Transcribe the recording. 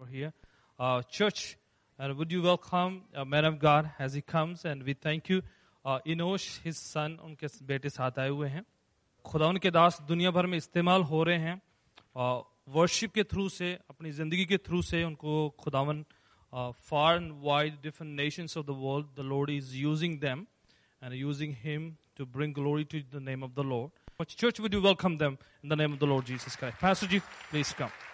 here. Church, would you welcome man of God as he comes, and we thank you. Enosh, his son, उनके बेटे साथ आए हुए हैं. खुदा उनके दास दुनिया भर में इस्तेमाल हो रहे हैं. वर्शिप के थ्रू से, अपनी जिंदगी के थ्रू से उनको खुदावन far and wide different nations of the world, the Lord is using them and using him to bring glory to the name of the Lord. Church, would you welcome them in the name of the Lord Jesus Christ? Pastor Ji, please come.